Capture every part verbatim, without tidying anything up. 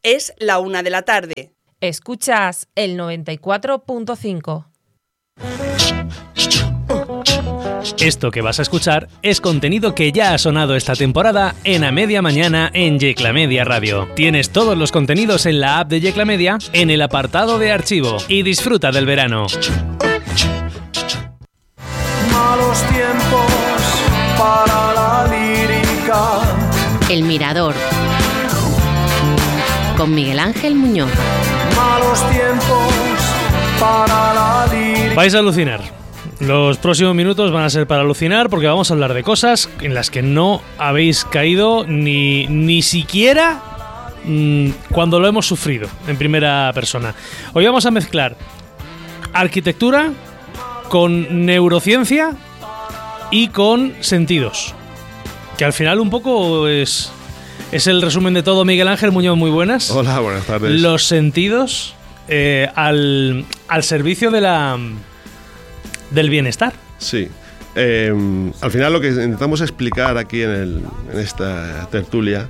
Es la una de la tarde. Escuchas el noventa y cuatro punto cinco. Esto que vas a escuchar es contenido que ya ha sonado esta temporada en A Media Mañana en Yecla Media Radio. Tienes todos los contenidos en la app de Yecla Media en el apartado de archivo y disfruta del verano. Malos tiempos para la lírica. El Mirador, con Miguel Ángel Muñoz. Malos tiempos para la lírica. Vais a alucinar. Los próximos minutos van a ser para alucinar porque vamos a hablar de cosas en las que no habéis caído ni, ni siquiera mmm, cuando lo hemos sufrido en primera persona. Hoy vamos a mezclar arquitectura con neurociencia y con sentidos. Que al final un poco es, es el resumen de todo. Miguel Ángel Muñoz, muy buenas. Hola, buenas tardes. Los sentidos eh, al, al servicio de la... del bienestar. Sí. Eh, al final lo que intentamos explicar aquí en, el, en esta tertulia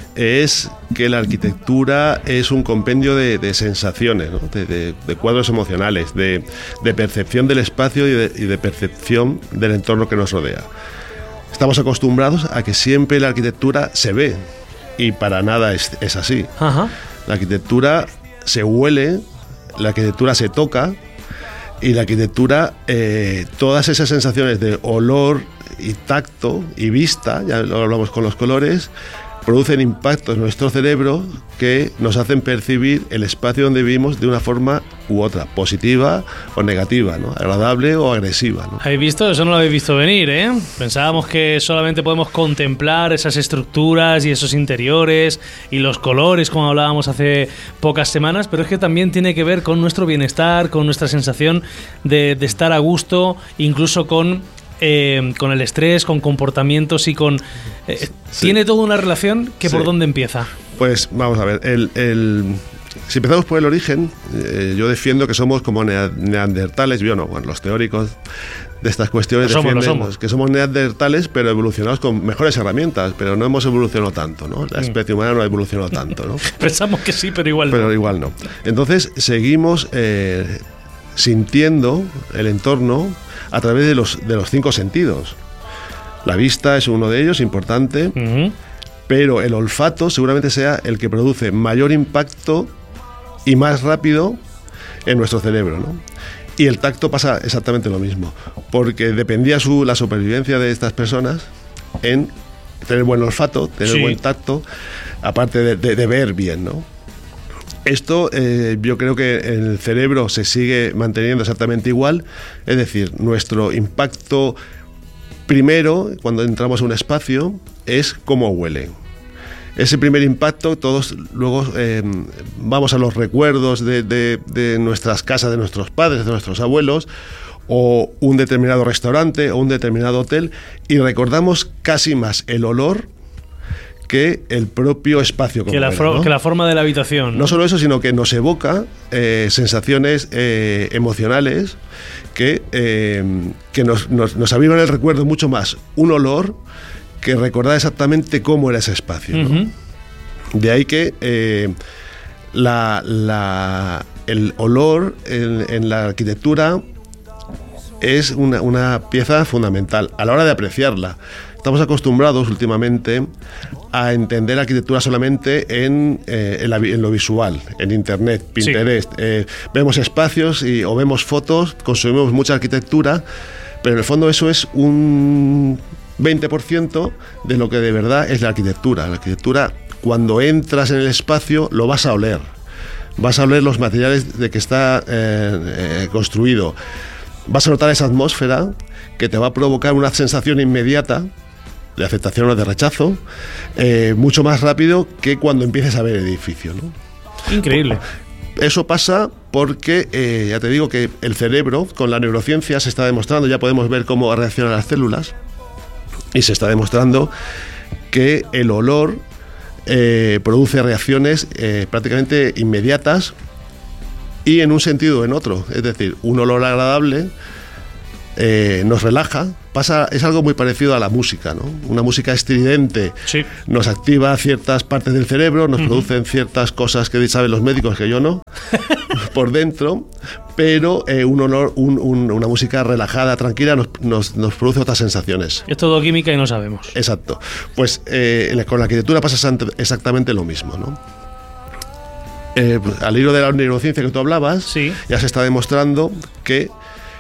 es que la arquitectura es un compendio de, de sensaciones, ¿no? de, de, de cuadros emocionales, de, de percepción del espacio y de, y de percepción del entorno que nos rodea. Estamos acostumbrados a que siempre la arquitectura se ve y para nada es, es así. Ajá. La arquitectura se huele, la arquitectura se toca. Y la arquitectura, eh, todas esas sensaciones de olor y tacto y vista, ya lo hablamos con los colores, producen impactos en nuestro cerebro que nos hacen percibir el espacio donde vivimos de una forma u otra, positiva o negativa, ¿no? Agradable o agresiva, ¿no? ¿Habéis visto? Eso no lo habéis visto venir, ¿eh? Pensábamos que solamente podemos contemplar esas estructuras y esos interiores y los colores, como hablábamos hace pocas semanas, pero es que también tiene que ver con nuestro bienestar, con nuestra sensación de, de estar a gusto, incluso con... Eh, con el estrés, con comportamientos y con... Eh, sí. Tiene toda una relación que sí. ¿Por dónde empieza? Pues vamos a ver, el, el, si empezamos por el origen, eh, yo defiendo que somos como neandertales, yo no, bueno, los teóricos de estas cuestiones somos, defienden somos. que somos neandertales, pero evolucionados con mejores herramientas, pero no hemos evolucionado tanto, ¿no? La especie humana no ha evolucionado tanto, ¿no? Pensamos que sí, pero igual no. Pero igual no. Entonces seguimos eh, sintiendo el entorno a través de los, de los cinco sentidos. La vista es uno de ellos, importante, uh-huh. pero el olfato seguramente sea el que produce mayor impacto y más rápido en nuestro cerebro, ¿no? Y el tacto pasa exactamente lo mismo, porque dependía su, la supervivencia de estas personas en tener buen olfato, tener sí. buen tacto, aparte de, de, de ver bien, ¿no? Esto eh, yo creo que el cerebro se sigue manteniendo exactamente igual, es decir, nuestro impacto primero, cuando entramos a un espacio, es cómo huele. Ese primer impacto, todos luego eh, vamos a los recuerdos de, de, de nuestras casas, de nuestros padres, de nuestros abuelos, o un determinado restaurante, o un determinado hotel, y recordamos casi más el olor que el propio espacio como que, la era, for- ¿no? que la forma de la habitación, ¿no? No solo eso, sino que nos evoca eh, sensaciones eh, emocionales que, eh, que nos, nos, nos avivan el recuerdo mucho más un olor que recordar exactamente cómo era ese espacio, ¿no? Uh-huh. De ahí que eh, la, la, el olor en, en la arquitectura es una, una pieza fundamental a la hora de apreciarla. Estamos acostumbrados últimamente a entender la arquitectura solamente en, eh, en, la, en lo visual, en Internet, Pinterest. Sí. Eh, vemos espacios y, o vemos fotos, consumimos mucha arquitectura, pero en el fondo eso es un veinte por ciento de lo que de verdad es la arquitectura. La arquitectura, cuando entras en el espacio, lo vas a oler. Vas a oler los materiales de que está eh, eh, construido. Vas a notar esa atmósfera que te va a provocar una sensación inmediata de aceptación o de rechazo, eh, mucho más rápido que cuando empieces a ver el edificio, ¿no? Increíble. Eso pasa porque, eh, ya te digo que el cerebro, con la neurociencia se está demostrando, ya podemos ver cómo reaccionan las células, y se está demostrando que el olor eh, produce reacciones eh, prácticamente inmediatas y en un sentido o en otro. Es decir, un olor agradable eh, nos relaja. Pasa, es algo muy parecido a la música, ¿no? Una música estridente Sí. nos activa ciertas partes del cerebro, nos uh-huh. producen ciertas cosas que saben los médicos que yo no, por dentro, pero eh, un olor, un, un, una música relajada, tranquila, nos, nos, nos produce otras sensaciones. Es todo química y no sabemos. Exacto. Pues eh, con la arquitectura pasa exactamente lo mismo, ¿no? Eh, al hilo de la neurociencia que tú hablabas, sí. ya se está demostrando que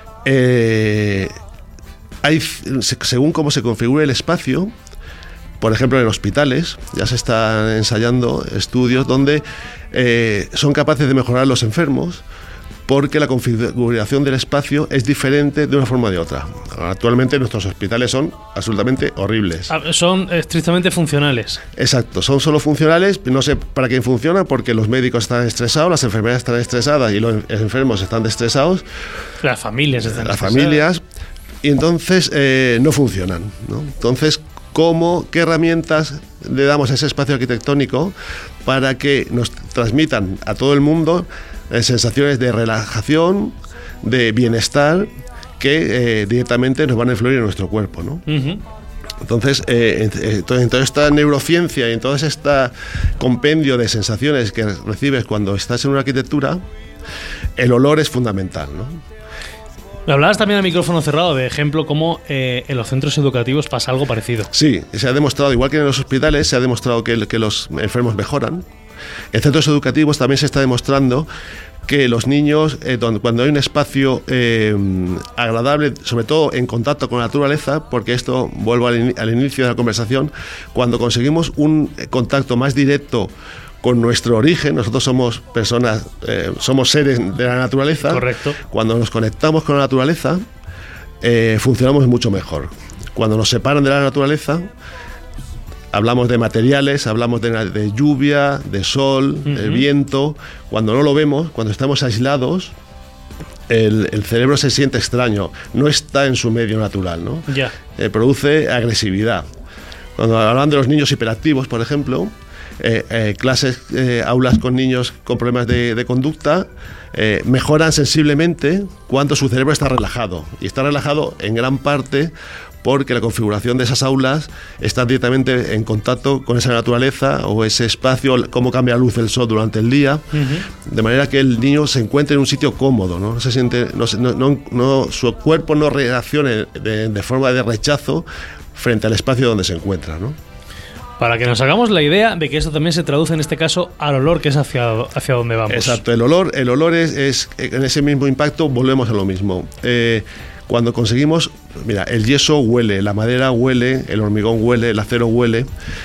eh, hay, según cómo se configure el espacio, por ejemplo en hospitales, ya se están ensayando estudios donde eh, son capaces de mejorar los enfermos porque la configuración del espacio es diferente de una forma o de otra. Actualmente nuestros hospitales son absolutamente horribles. Son estrictamente funcionales. Exacto, son solo funcionales, no sé para quién funcionan, porque los médicos están estresados, las enfermeras están estresadas y los enfermos están estresados. Las familias están Las estresadas. familias, y entonces eh, no funcionan, ¿no? Entonces, ¿cómo, qué herramientas le damos a ese espacio arquitectónico para que nos transmitan a todo el mundo eh, sensaciones de relajación, de bienestar, que eh, directamente nos van a influir en nuestro cuerpo, ¿no? Uh-huh. Entonces, eh, en, en toda esta neurociencia y en todo este compendio de sensaciones que recibes cuando estás en una arquitectura, el olor es fundamental, ¿no? Me hablabas también a micrófono cerrado de ejemplo cómo eh, en los centros educativos pasa algo parecido. Sí, se ha demostrado, igual que en los hospitales, se ha demostrado que, que los enfermos mejoran. En centros educativos también se está demostrando que los niños, eh, donde, cuando hay un espacio eh, agradable, sobre todo en contacto con la naturaleza, porque esto, vuelvo al, in, al inicio de la conversación, cuando conseguimos un contacto más directo con nuestro origen, nosotros somos personas, eh, somos seres de la naturaleza. Correcto. Cuando nos conectamos con la naturaleza, eh, funcionamos mucho mejor. Cuando nos separan de la naturaleza, hablamos de materiales, hablamos de, de lluvia, de sol, uh-huh. de viento. Cuando no lo vemos, cuando estamos aislados, el, el cerebro se siente extraño, no está en su medio natural, ¿no? Ya. Eh, produce agresividad. Cuando hablan de los niños hiperactivos, por ejemplo, Eh, eh, clases, eh, aulas con niños con problemas de, de conducta, eh, mejoran sensiblemente cuando su cerebro está relajado. Y está relajado en gran parte porque la configuración de esas aulas está directamente en contacto con esa naturaleza o ese espacio, cómo cambia la luz del sol durante el día, uh-huh. de manera que el niño se encuentre en un sitio cómodo, no, no se siente, no, no, no, no, su cuerpo no reaccione de, de forma de rechazo frente al espacio donde se encuentra, ¿no? Para que nos hagamos la idea de que esto también se traduce en este caso al olor, que es hacia, hacia donde vamos. Exacto, el olor, el olor es, es en ese mismo impacto volvemos a lo mismo. Eh, cuando conseguimos, mira, el yeso huele, la madera huele, el hormigón huele, el acero huele.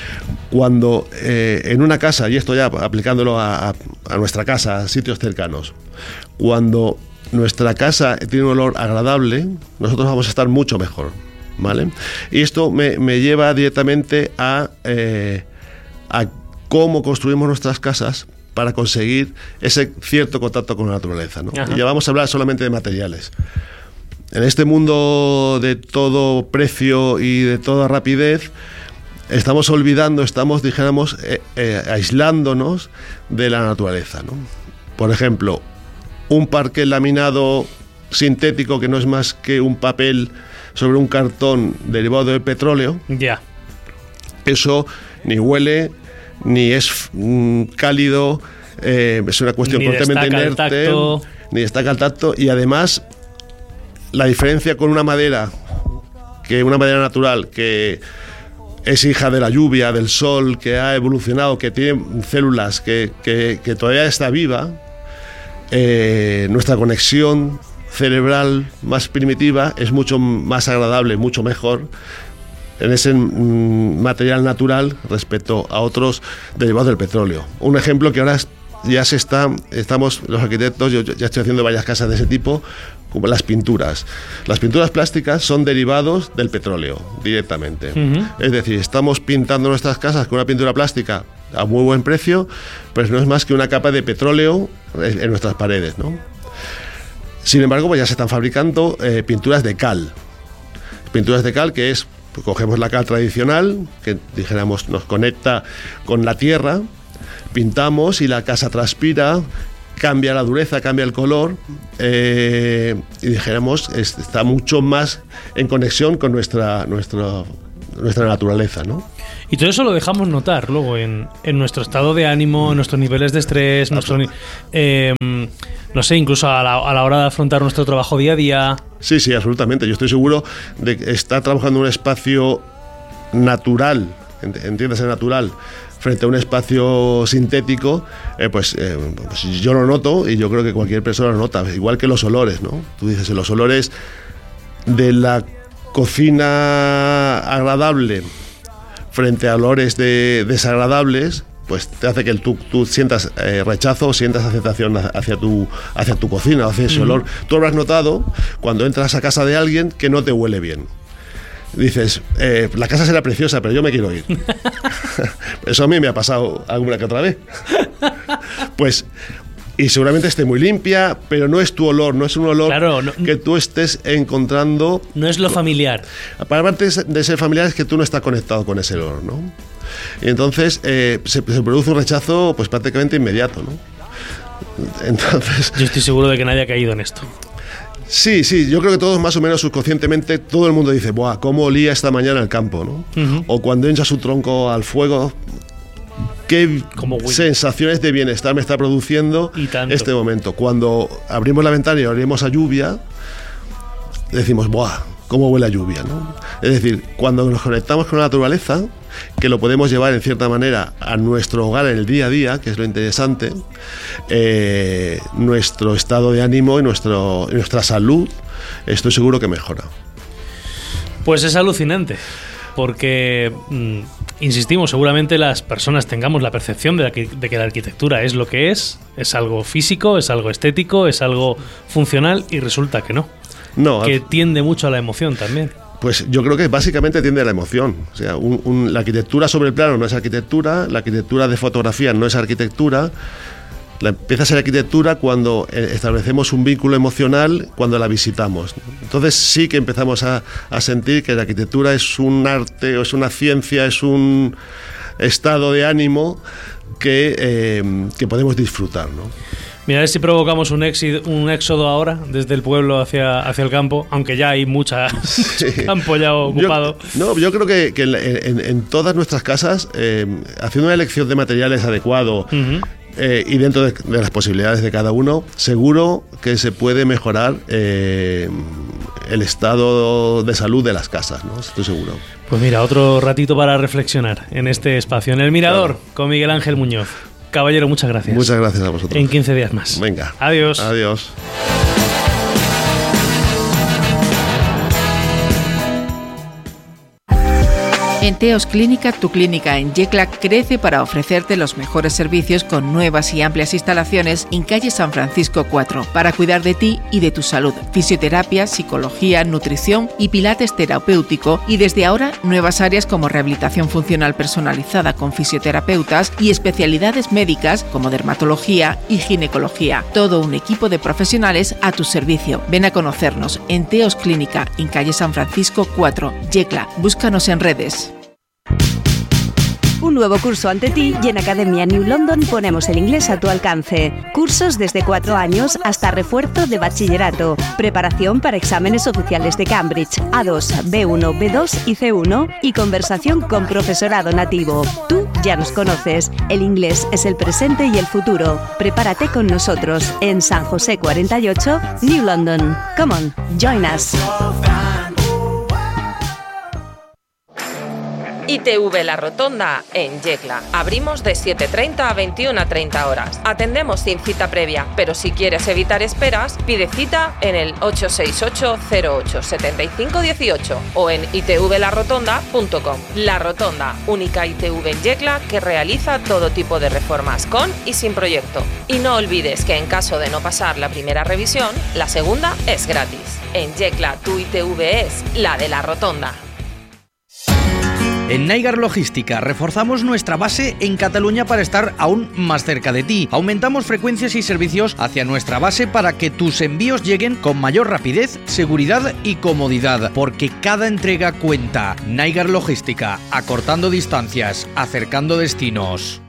Cuando eh, en una casa, y esto ya aplicándolo a, a, a nuestra casa, a sitios cercanos, cuando nuestra casa tiene un olor agradable, nosotros vamos a estar mucho mejor. ¿Vale? Y esto me, me lleva directamente a, eh, a cómo construimos nuestras casas para conseguir ese cierto contacto con la naturaleza, ¿no? Y ya vamos a hablar solamente de materiales. En este mundo de todo precio y de toda rapidez, estamos olvidando, estamos, dijéramos, eh, eh, aislándonos de la naturaleza, ¿no? Por ejemplo, un parquet laminado sintético que no es más que un papel sobre un cartón derivado del petróleo, ya. Yeah. Eso ni huele, ni es mm, cálido, eh, es una cuestión ni completamente inerte, ni destaca al tacto, y además la diferencia con una madera, que una madera natural, que es hija de la lluvia, del sol, que ha evolucionado, que tiene células, que, que, que todavía está viva, eh, nuestra conexión cerebral más primitiva es mucho más agradable, mucho mejor en ese mm, material natural respecto a otros derivados del petróleo. Un ejemplo que ahora ya se está, estamos los arquitectos, yo ya estoy haciendo varias casas de ese tipo, como las pinturas. Las pinturas plásticas son derivados del petróleo directamente. Uh-huh. Es decir, estamos pintando nuestras casas con una pintura plástica a muy buen precio, pero no es más que una capa de petróleo en nuestras paredes, ¿no? Sin embargo, pues ya se están fabricando eh, pinturas de cal. Pinturas de cal que es, pues cogemos la cal tradicional, que dijéramos nos conecta con la tierra, pintamos y la casa transpira, cambia la dureza, cambia el color, eh, y dijéramos, está mucho más en conexión con nuestra, nuestra, nuestra naturaleza, ¿no? Y todo eso lo dejamos notar luego en, en nuestro estado de ánimo, en nuestros niveles de estrés, nuestro, eh, no sé, incluso a la, a la hora de afrontar nuestro trabajo día a día. Sí, sí, absolutamente. Yo estoy seguro de que estar trabajando en un espacio natural, entiéndase natural, frente a un espacio sintético, eh, pues, eh, pues yo lo noto y yo creo que cualquier persona lo nota, igual que los olores, ¿no? Tú dices, los olores de la cocina agradable frente a olores de, desagradables, pues te hace que tú, tú sientas eh, rechazo o sientas aceptación hacia tu, hacia tu cocina, hacia ese mm. olor. Tú lo has notado cuando entras a casa de alguien que no te huele bien. Dices, eh, la casa será preciosa, pero yo me quiero ir. Eso a mí me ha pasado alguna que otra vez. Pues, y seguramente esté muy limpia, pero no es tu olor, no es un olor claro, no, que tú estés encontrando. No es lo familiar. Aparte de ser familiar, es que tú no estás conectado con ese olor, ¿no? Y entonces eh, se, se produce un rechazo pues prácticamente inmediato, ¿no? Entonces, yo estoy seguro de que nadie ha caído en esto. Sí, sí, yo creo que todos más o menos subconscientemente, todo el mundo dice, ¡buah, cómo olía esta mañana el campo!, ¿no? Uh-huh. O cuando echa su tronco al fuego, qué sensaciones de bienestar me está produciendo este momento. Cuando abrimos la ventana y abrimos a lluvia, decimos, ¡buah, cómo huele a lluvia!, ¿no? Es decir, cuando nos conectamos con la naturaleza, que lo podemos llevar en cierta manera a nuestro hogar en el día a día, que es lo interesante, eh, nuestro estado de ánimo y, nuestro, y nuestra salud, estoy seguro que mejora. Pues es alucinante, porque, mm, insistimos, seguramente las personas tengamos la percepción de, la que, de que la arquitectura es lo que es, es algo físico, es algo estético, es algo funcional, y resulta que no, no que tiende mucho a la emoción también. Pues yo creo que básicamente tiende a la emoción. O sea, un, un, la arquitectura sobre el plano no es arquitectura, la arquitectura de fotografía no es arquitectura. La, empieza a ser arquitectura cuando eh, establecemos un vínculo emocional cuando la visitamos. Entonces sí que empezamos a, a sentir que la arquitectura es un arte, o es una ciencia, es un estado de ánimo que, eh, que podemos disfrutar, ¿no? Mira, a ver si provocamos un éxodo, un éxodo ahora desde el pueblo hacia, hacia el campo, aunque ya hay mucha sí. campo ya ocupado. Yo, no, yo creo que, que en, en todas nuestras casas, eh, haciendo una elección de materiales adecuado, uh-huh. eh, y dentro de, de las posibilidades de cada uno, seguro que se puede mejorar eh, el estado de salud de las casas, ¿no? Estoy seguro. Pues mira, otro ratito para reflexionar en este espacio, en El Mirador, claro. con Miguel Ángel Muñoz. Caballero, muchas gracias. Muchas gracias a vosotros. En quince días más. Venga. Adiós. Adiós. En Teos Clínica, tu clínica en Yecla crece para ofrecerte los mejores servicios con nuevas y amplias instalaciones en calle San Francisco cuatro para cuidar de ti y de tu salud. Fisioterapia, psicología, nutrición y pilates terapéutico, y desde ahora nuevas áreas como rehabilitación funcional personalizada con fisioterapeutas y especialidades médicas como dermatología y ginecología. Todo un equipo de profesionales a tu servicio. Ven a conocernos en Teos Clínica en calle San Francisco cuatro, Yecla. Búscanos en redes. Un nuevo curso ante ti y en Academia New London ponemos el inglés a tu alcance. Cursos desde cuatro años hasta refuerzo de bachillerato. Preparación para exámenes oficiales de Cambridge, A dos, B uno, B dos y C uno y conversación con profesorado nativo. Tú ya nos conoces. El inglés es el presente y el futuro. Prepárate con nosotros en San José cuarenta y ocho, New London. Come on, join us. I T V La Rotonda en Yecla. Abrimos de siete treinta a veintiuna treinta horas. Atendemos sin cita previa, pero si quieres evitar esperas, pide cita en el ocho seis ocho, cero ocho, siete cinco uno ocho o en i t v la rotonda punto com. La Rotonda, única I T V en Yecla que realiza todo tipo de reformas con y sin proyecto. Y no olvides que en caso de no pasar la primera revisión, la segunda es gratis. En Yecla, tu I T V es la de La Rotonda. En Naigar Logística reforzamos nuestra base en Cataluña para estar aún más cerca de ti. Aumentamos frecuencias y servicios hacia nuestra base para que tus envíos lleguen con mayor rapidez, seguridad y comodidad, porque cada entrega cuenta. Naigar Logística, acortando distancias, acercando destinos.